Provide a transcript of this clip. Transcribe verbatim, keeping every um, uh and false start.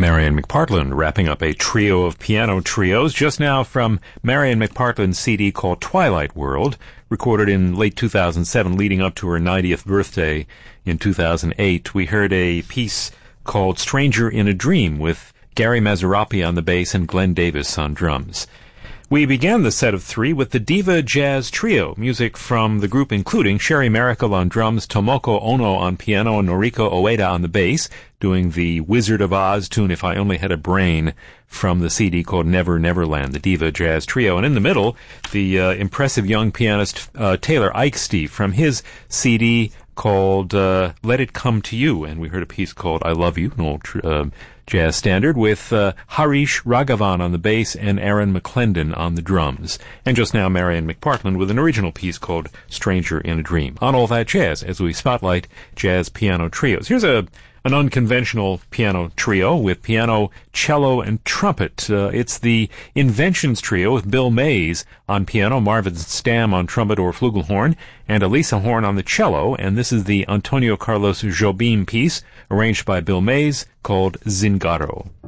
Marian McPartland wrapping up a trio of piano trios just now from Marian McPartland's C D called Twilight World, recorded in late two thousand seven leading up to her ninetieth birthday in two thousand eight. We heard a piece called Stranger in a Dream with Gary Mazarapi on the bass and Glenn Davis on drums. We began the set of three with the Diva Jazz Trio, music from the group including Sherry Miracle on drums, Tomoko Ono on piano, and Noriko Ueda on the bass, doing the Wizard of Oz tune If I Only Had a Brain from the C D called Never Neverland, the Diva Jazz Trio. And in the middle, the uh, impressive young pianist uh, Taylor Eichste from his C D called uh, Let It Come to You. And we heard a piece called I Love You, an old tr- uh, jazz standard, with uh, Harish Raghavan on the bass and Aaron McClendon on the drums. And just now, Marian McPartland with an original piece called Stranger in a Dream. On All That Jazz, as we spotlight jazz piano trios. Here's a an unconventional piano trio with piano, cello, and trumpet. Uh, it's the Inventions Trio with Bill Mays on piano, Marvin Stamm on trumpet or flugelhorn, and Elisa Horn on the cello. And this is the Antonio Carlos Jobim piece, arranged by Bill Mays, called Zingaro.